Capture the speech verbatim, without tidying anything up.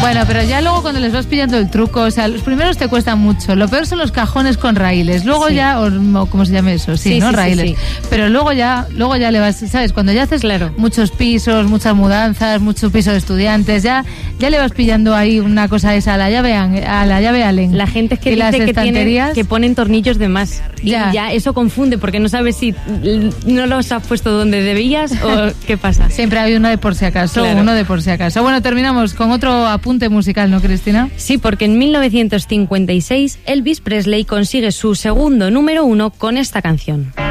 Bueno, pero ya luego cuando les vas pillando el truco, o sea, los primeros te cuestan mucho. Lo peor son los cajones con raíles. Luego sí. ya, o, o ¿cómo se llama eso? Sí, sí ¿no? Sí, raíles. Sí, sí. Pero luego ya, luego ya le vas, ¿sabes? Cuando ya haces claro. muchos pisos, muchas mudanzas, muchos pisos de estudiantes, ya, ya le vas pillando ahí una cosa esa a la llave, a la llave Allen. La gente es que dice que, tienen, que ponen tornillos de más. Ya. Y ya eso confunde porque no sabes si no los has puesto donde debías o qué pasa. Siempre hay uno de por si acaso, claro. uno de por si acaso. Bueno, terminamos con otro apunte musical, ¿no, Cristina? Sí, porque en mil novecientos cincuenta y seis Elvis Presley consigue su segundo número uno con esta canción.